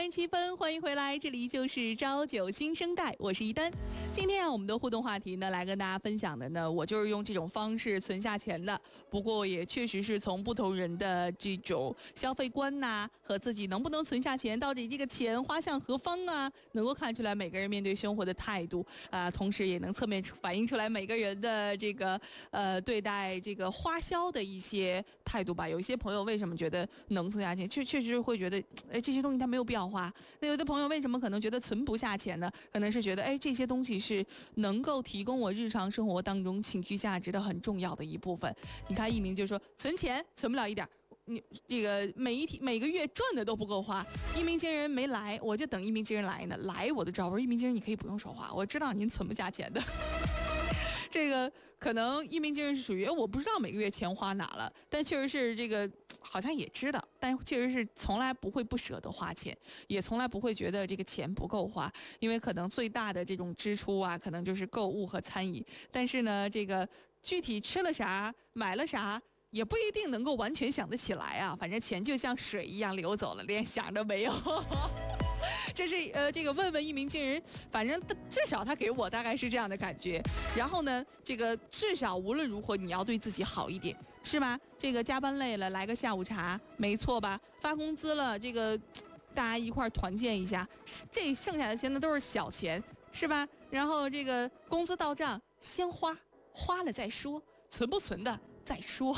37分，欢迎回来，这里就是朝九新生代，我是一丹。今天我们的互动话题呢，来跟大家分享的呢，我就是用这种方式存下钱的。不过也确实是从不同人的这种消费观呐，和自己能不能存下钱，到底这个钱花向何方啊，能够看出来每个人面对生活的态度啊，同时也能侧面反映出来每个人的这个对待这个花销的一些态度吧。有一些朋友为什么觉得能存下钱，确实会觉得，这些东西他没有必要花。那有的朋友为什么可能觉得存不下钱呢？可能是觉得，这些东西是能够提供我日常生活当中情绪价值的很重要的一部分。你看一鸣就说存钱存不了一点，你这个每个月赚的都不够花。一鸣惊人没来，我就等一鸣惊人来呢，来我都知道，我说一鸣惊人你可以不用说话，我知道您存不下钱的。这个可能一鸣惊人是属于我不知道每个月钱花哪了，但确实是这个好像也知道，但确实是从来不会不舍得花钱，也从来不会觉得这个钱不够花，因为可能最大的这种支出啊，可能就是购物和餐饮，但是呢，这个具体吃了啥买了啥也不一定能够完全想得起来啊，反正钱就像水一样流走了，连想都没有。这是这个问一鸣惊人，反正至少他给我大概是这样的感觉。然后呢，这个至少无论如何你要对自己好一点，是吧？这个加班累了来个下午茶，没错吧？发工资了，这个大家一块团建一下，这剩下的钱呢都是小钱，是吧？然后这个工资到账，先花，花了再说，存不存的再说。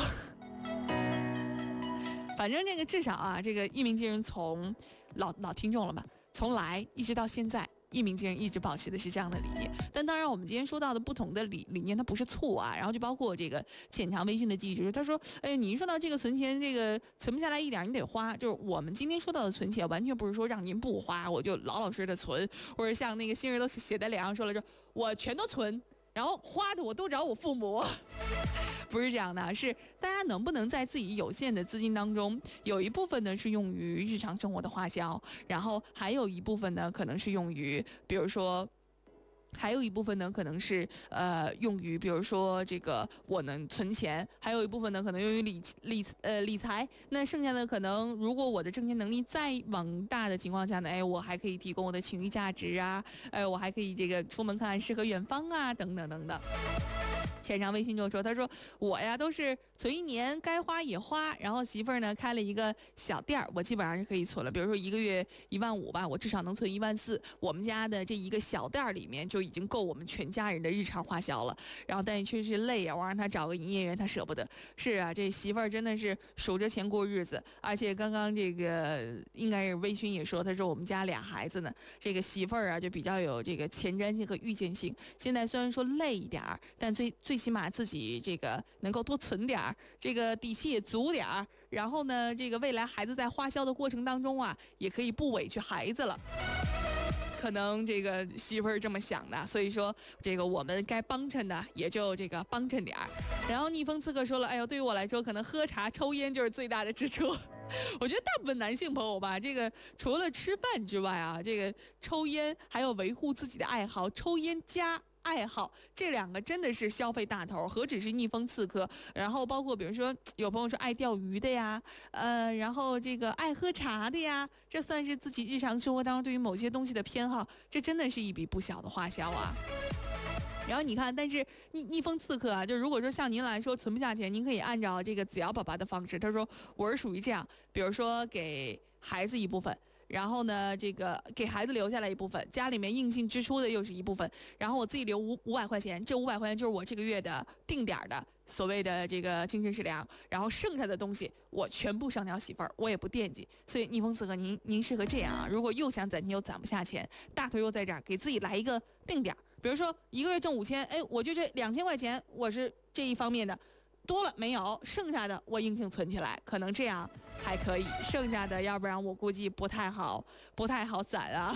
反正这个至少啊，这个一鸣惊人从老听众了吧，从来一直到现在，一鸣惊人一直保持的是这样的理念。但当然，我们今天说到的不同的理念，它不是错啊。然后就包括这个浅尝微醺的记者，他说：“你说到这个存钱，这个存不下来一点，你得花。就是我们今天说到的存钱，完全不是说让您不花，我就老实的存，或者像那个新人都写在脸上说了，就我全都存，然后花的我都找我父母。”不是这样的，是大家能不能在自己有限的资金当中，有一部分呢是用于日常生活的花销，然后还有一部分呢可能是用于，比如说。还有一部分呢，可能是用于，比如说这个我能存钱，还有一部分呢可能用于理财。那剩下的可能，如果我的挣钱能力再往大的情况下呢，我还可以提供我的情绪价值啊，我还可以这个出门看诗和远方啊，等等等等。浅尝微醺就说，他说我呀都是存1年，该花也花，然后媳妇儿呢开了一个小店儿，我基本上是可以存了，比如说一个月15000吧，我至少能存14000，我们家的这一个小店儿里面就已经够我们全家人的日常花销了。然后但也确实累啊，我让他找个营业员，他舍不得。是啊，这媳妇儿真的是数着钱过日子，而且刚刚这个应该是微醺也说，他说我们家俩孩子呢，这个媳妇儿啊就比较有这个前瞻性和预见性。现在虽然说累一点儿，但最起码自己这个能够多存点儿，这个底气也足点儿，然后呢，这个未来孩子在花销的过程当中啊，也可以不委屈孩子了。可能这个媳妇儿这么想的，所以说这个我们该帮衬的也就这个帮衬点儿。然后逆风刺客说了，哎呦，对于我来说，可能喝茶抽烟就是最大的支出。我觉得大部分男性朋友吧，这个除了吃饭之外啊，这个抽烟还有维护自己的爱好，抽烟加爱好，这两个真的是消费大头，何止是逆风刺客，然后包括比如说有朋友说爱钓鱼的呀，然后这个爱喝茶的呀，这算是自己日常生活当中对于某些东西的偏好，这真的是一笔不小的花销啊。然后你看，但是逆风刺客啊，就如果说像您来说存不下钱，您可以按照这个子瑶宝宝的方式，他说我是属于这样，比如说给孩子一部分，然后呢，这个给孩子留下来一部分，家里面硬性支出的又是一部分，然后我自己留500块钱，这500块钱就是我这个月的定点的所谓的这个精神食粮，然后剩下的东西我全部上交媳妇儿，我也不惦记。所以逆风刺客您适合这样啊，如果又想攒钱又攒不下钱，大头又在这儿，给自己来一个定点，比如说一个月挣5000，我就这2000块钱我是这一方面的。多了没有，剩下的我硬性存起来，可能这样还可以，剩下的要不然我估计不太好攒啊。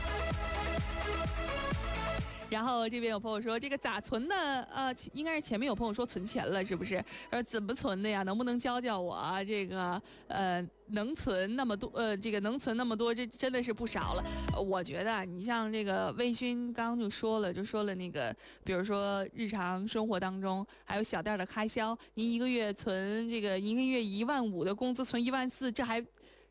然后这边有朋友说这个咋存的？应该是前面有朋友说存钱了，是不是？怎么存的呀？能不能教教我啊？这个能存那么多，这个能存那么多，这真的是不少了。我觉得你像这个微醺刚刚就说了那个，比如说日常生活当中还有小店的开销，您一个月存这个一个月15000的工资存14000，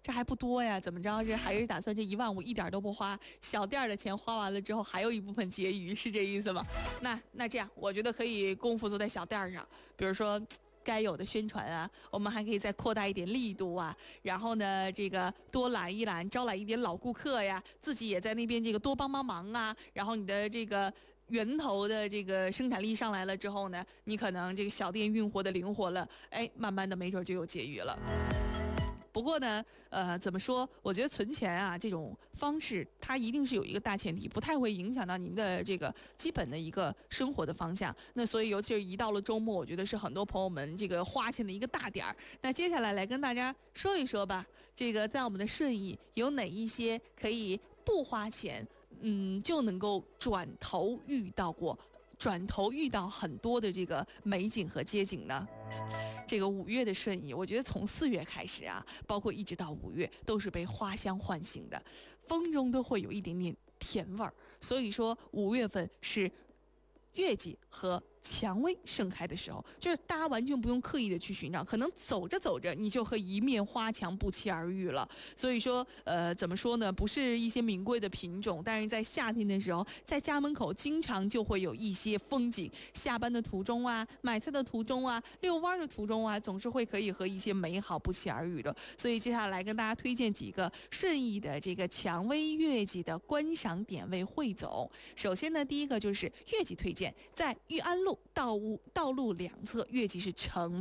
这还不多呀，怎么着？这还是打算这15000一点都不花，小店的钱花完了之后，还有一部分结余，是这意思吗？那这样，我觉得可以功夫做在小店上，比如说。该有的宣传啊，我们还可以再扩大一点力度啊，然后呢，这个多揽一揽，招揽一点老顾客呀，自己也在那边这个多帮忙啊，然后你的这个源头的这个生产力上来了之后呢，你可能这个小店运货的灵活了，哎，慢慢的没准就有结余了。不过呢，怎么说？我觉得存钱啊这种方式，它一定是有一个大前提，不太会影响到您的这个基本的一个生活的方向。那所以，尤其是一到了周末，我觉得是很多朋友们这个花钱的一个大点儿。那接下来来跟大家说一说吧，这个在我们的顺义有哪一些可以不花钱，就能够转头遇到很多的这个美景和街景呢？这个5月的顺义，我觉得从4月开始啊，包括一直到5月，都是被花香唤醒的，风中都会有一点点甜味儿。所以说5月份是月季和蔷薇盛开的时候，就是大家完全不用刻意的去寻找，可能走着走着你就和一面花墙不期而遇了。所以说，怎么说呢？不是一些名贵的品种，但是在夏天的时候，在家门口经常就会有一些风景。下班的途中啊，买菜的途中啊，遛弯的途中啊，总是会可以和一些美好不期而遇的。所以接下来跟大家推荐几个顺义的这个蔷薇月季的观赏点位汇总。首先呢，第一个就是月季推荐，在裕安路道路两侧，月季是成